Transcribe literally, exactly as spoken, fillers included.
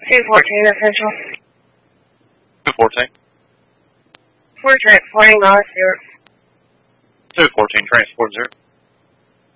two fourteen official. two fourteen. We're transporting Austin. two fourteen, transport zero.